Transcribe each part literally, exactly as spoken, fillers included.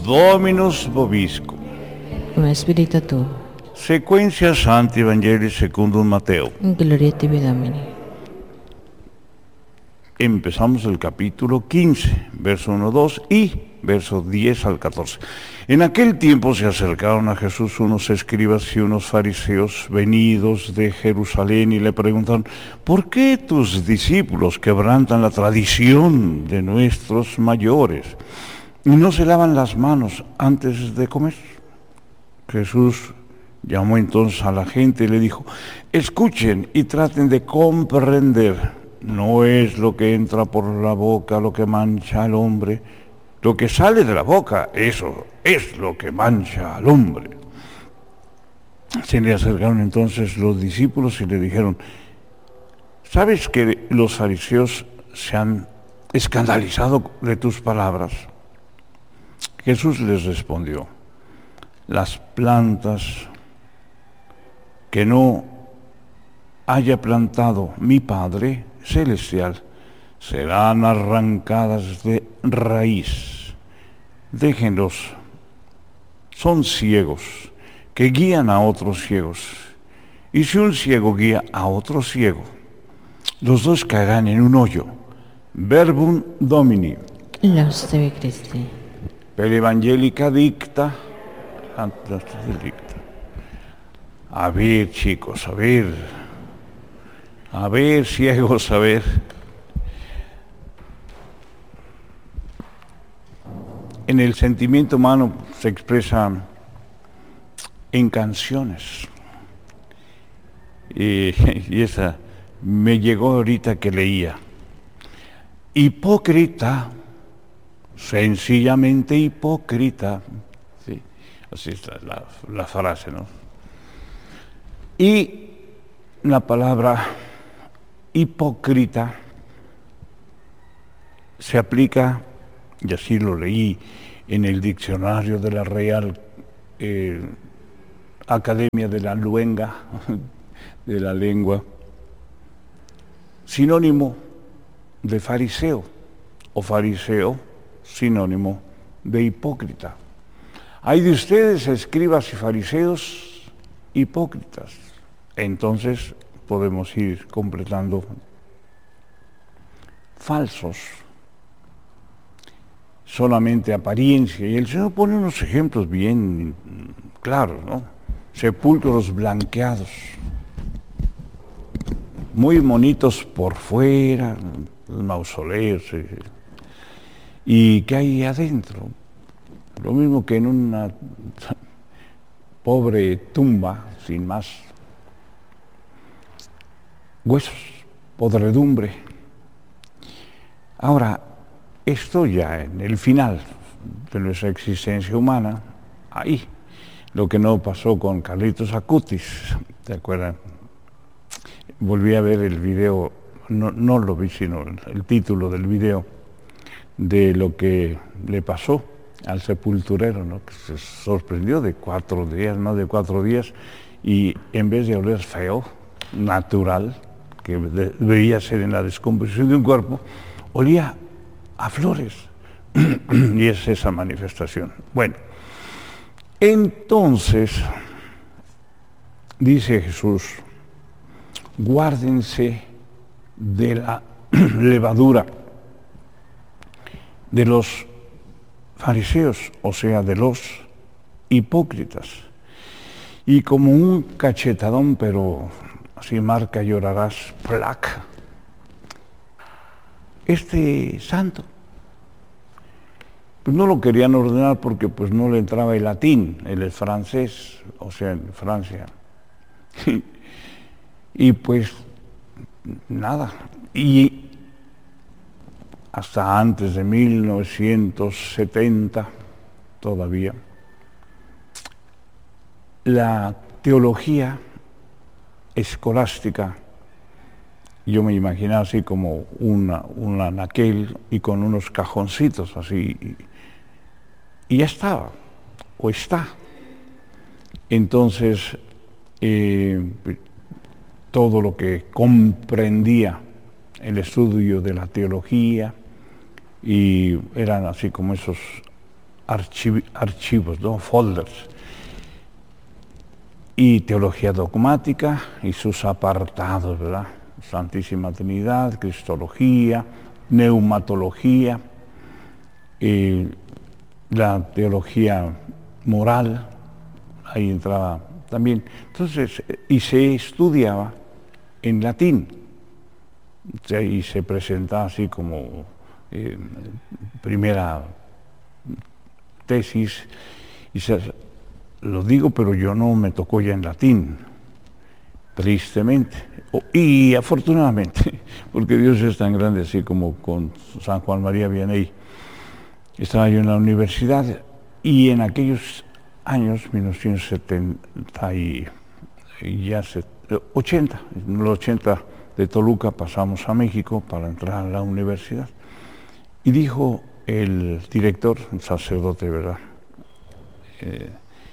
Dominus vobiscum. Cum spiritu tuo. Sequentia Sancti Evangelii secundum Mateo. Gloria a tibi, Domini. Empezamos el capítulo quince, verso uno, dos y verso diez al catorce. En aquel tiempo se acercaron a Jesús unos escribas y unos fariseos venidos de Jerusalén y le preguntaron: ¿por qué tus discípulos quebrantan la tradición de nuestros mayores y no se lavan las manos antes de comer? Jesús llamó entonces a la gente y le dijo: escuchen y traten de comprender. No es lo que entra por la boca lo que mancha al hombre. Lo que sale de la boca, eso es lo que mancha al hombre. Se le acercaron entonces los discípulos y le dijeron: ¿sabes que los fariseos se han escandalizado de tus palabras? Jesús les respondió: las plantas que no haya plantado mi Padre Celestial serán arrancadas de raíz. Déjenlos, son ciegos que guían a otros ciegos. Y si un ciego guía a otro ciego, los dos caerán en un hoyo. Verbum Domini. Laus tibi Christi. Per Evangelica dicta. dicta. A ver, chicos, a ver. A ver, ciegos, a ver. En el sentimiento humano se expresa en canciones. Y, y esa me llegó ahorita que leía. Hipócrita, sencillamente hipócrita. Sí, así está la, la frase, ¿no? Y la palabra hipócrita se aplica, y así lo leí en el diccionario de la Real eh, Academia de la Luenga, de la Lengua, sinónimo de fariseo, o fariseo, sinónimo de hipócrita. Hay de ustedes, escribas y fariseos, hipócritas. Entonces podemos ir completando. Falsos, solamente apariencia. Y el Señor pone unos ejemplos bien claros, ¿no? Sepulcros blanqueados, muy bonitos por fuera, los mausoleos. ¿Y qué hay adentro? Lo mismo que en una pobre tumba, sin más. Huesos, podredumbre. Ahora, esto ya en el final de nuestra existencia humana, ahí, lo que no pasó con Carlitos Acutis, ¿te acuerdan? Volví a ver el video, no, no lo vi, sino el título del video, de lo que le pasó al sepulturero, ¿no? Que se sorprendió de cuatro días, no de cuatro días, y en vez de oler feo, natural, que debía ser en la descomposición de un cuerpo, olía a flores. Y es esa manifestación. Bueno, entonces, dice Jesús, guárdense de la levadura de los fariseos, o sea, de los hipócritas. Y como un cachetadón, pero así marca llorarás, placa. Este santo, pues no lo querían ordenar porque pues no le entraba el latín, él es francés, o sea, en Francia. Y pues nada, y hasta antes de mil novecientos setenta todavía, la teología escolástica, yo me imaginaba así como una, un anaquel y con unos cajoncitos así, y, y ya estaba, o está. Entonces, eh, todo lo que comprendía el estudio de la teología, y eran así como esos archiv archivos, ¿no? Folders. Y teología dogmática y sus apartados, ¿verdad? Santísima Trinidad, Cristología, Neumatología, eh, la teología moral, ahí entraba también. Entonces, y se estudiaba en latín, o sea, y se presentaba así como eh, primera tesis, y se, lo digo, pero yo no me tocó ya en latín, tristemente, y afortunadamente, porque Dios es tan grande, así como con San Juan María Vianney. Estaba yo en la universidad y en aquellos años, mil novecientos setenta y ya se, ochenta, en los ochenta de Toluca pasamos a México para entrar a la universidad. Y dijo el director, el sacerdote, ¿verdad? Eh,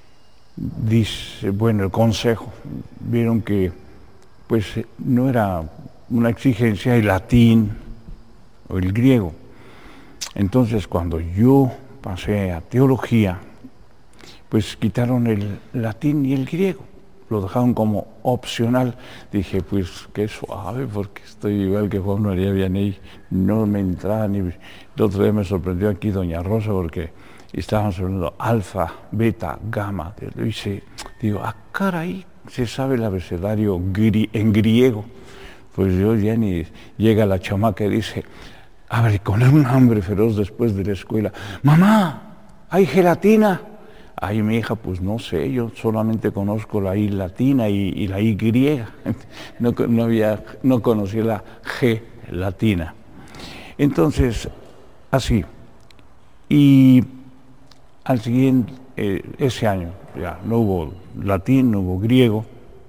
dice, bueno, el consejo, vieron que pues no era una exigencia el latín o el griego. Entonces, cuando yo pasé a teología, pues quitaron el latín y el griego, lo dejaron como opcional. Dije, pues qué suave, porque estoy igual que Juan María Vianney, no me entraba ni... El otro día me sorprendió aquí doña Rosa, porque estábamos hablando alfa, beta, gamma. Dice, digo, ah, caray, se sabe el abecedario gri en griego. Pues yo ya ni... Llega la chamaca y dice, a ver, con un hambre feroz después de la escuela, mamá, ¿hay gelatina? Ay, mi hija, pues no sé, yo solamente conozco la I latina y, y la I griega. No, no, había, no conocía la G latina. Entonces, así. Y al siguiente, eh, ese año, ya no hubo latín, no hubo griego.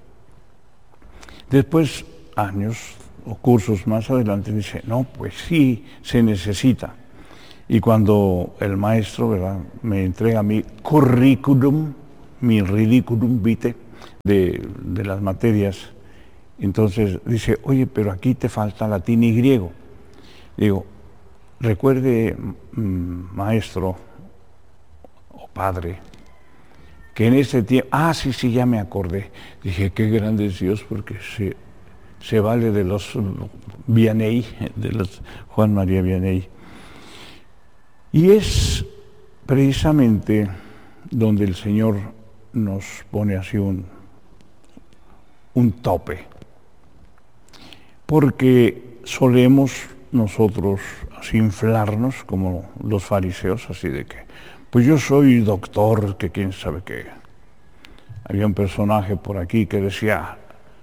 Después, años o cursos más adelante, dice, no, pues sí, se necesita. Y cuando el maestro, ¿verdad?, me entrega mi currículum, mi ridiculum vitae de, de las materias, entonces dice, oye, pero aquí te falta latín y griego. Digo, recuerde, mmm, maestro o padre, que en ese tiempo, ah, sí, sí, ya me acordé. Dije, qué grande es Dios, porque se, se vale de los Vianney, de los Juan María Vianney. Y es precisamente donde el Señor nos pone así un, un tope, porque solemos nosotros así inflarnos como los fariseos, así de que, pues yo soy doctor, que quién sabe qué. Había un personaje por aquí que decía,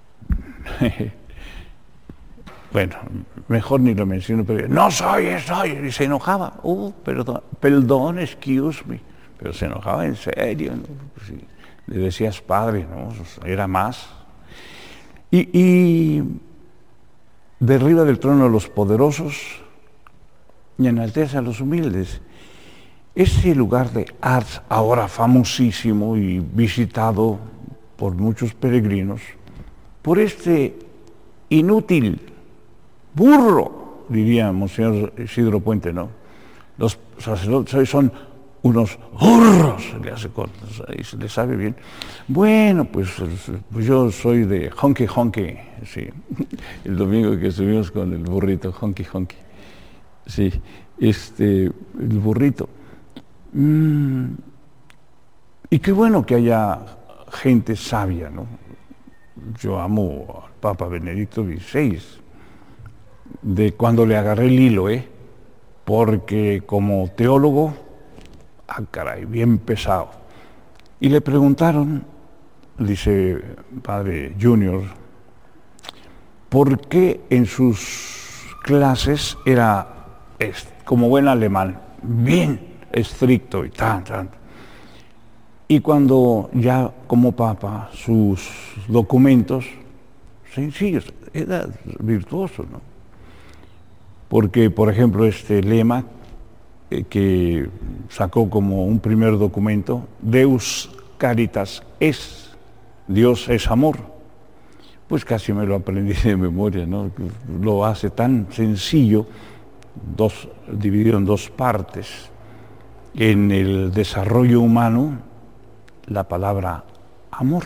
bueno, mejor ni lo menciono, pero no soy, soy, y se enojaba, uh, perdón, perdón, excuse me, pero se enojaba en serio, ¿no? Pues, sí, le decías padre, ¿no? Era más. Y, y derriba del trono a los poderosos y enaltece a los humildes. Ese lugar de Ars, ahora famosísimo y visitado por muchos peregrinos, por este inútil burro, diría Monseñor Isidro Puente, ¿no? Los sacerdotes son unos burros, le hace cortos, y se le sabe bien. Bueno, pues, pues yo soy de honky honky, sí. El domingo que estuvimos con el burrito, honky honky, sí, este, el burrito. Mm, y qué bueno que haya gente sabia, ¿no? Yo amo al Papa Benedicto dieciséis, de cuando le agarré el hilo, ¿eh? Porque como teólogo, ah, caray, bien pesado. Y le preguntaron, dice Padre Junior, ¿por qué en sus clases era como buen alemán, bien estricto y tan, tan? Y cuando ya como Papa, sus documentos, sencillos, era virtuoso, ¿no? Porque, por ejemplo, este lema eh, que sacó como un primer documento, Deus Caritas es, Dios es amor, pues casi me lo aprendí de memoria, ¿no? Lo hace tan sencillo, dos, dividido en dos partes. en el desarrollo humano la palabra amor.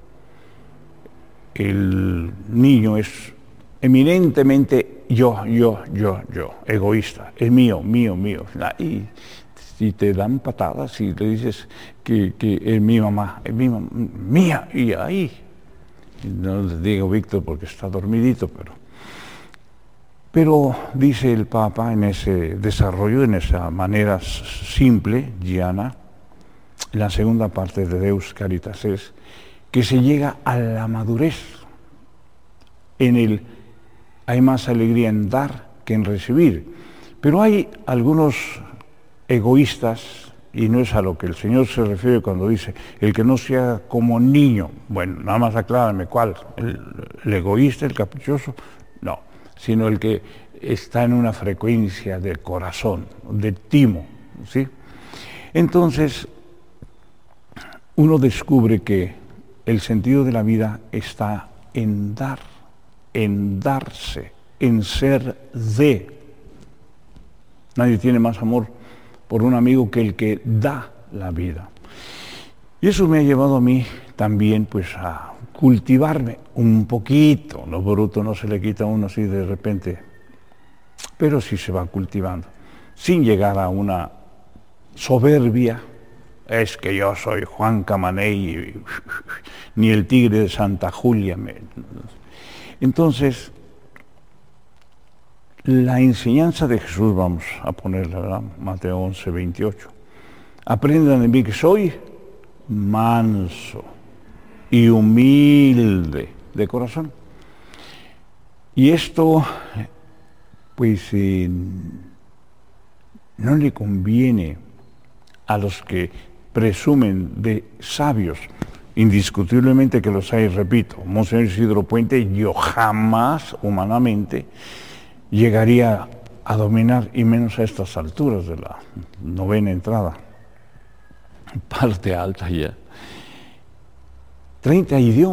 El niño es eminentemente yo, yo, yo, yo, egoísta, es mío, mío, mío. Y si te dan patadas y le dices que, que es mi mamá, es mi mamá, mía, y ahí, no les digo Víctor porque está dormidito, pero, pero dice el Papa en ese desarrollo, en esa manera simple, llana, en la segunda parte de Deus Caritas es que se llega a la madurez. En el hay más alegría en dar que en recibir. Pero hay algunos egoístas, y no es a lo que el Señor se refiere cuando dice, el que no sea como niño. Bueno, nada más aclárame cuál, el, el egoísta, el caprichoso, no, sino el que está en una frecuencia de corazón, de timo, ¿sí? Entonces, uno descubre que el sentido de la vida está en dar, en darse, en ser de. Nadie tiene más amor por un amigo que el que da la vida. Y eso me ha llevado a mí también pues a cultivarme un poquito. Lo bruto no se le quita a uno así de repente, pero sí se va cultivando, sin llegar a una soberbia. Es que yo soy Juan Camaney, ni el tigre de Santa Julia. Me... Entonces, la enseñanza de Jesús, vamos a ponerla, ¿verdad? Mateo once, veintiocho. Aprendan de mí que soy manso y humilde de corazón. Y esto, pues, eh, no le conviene a los que presumen de sabios, indiscutiblemente que los hay, repito. Monseñor Isidro Puente, yo jamás humanamente llegaría a dominar, y menos a estas alturas de la novena entrada, parte alta ya, treinta idiomas.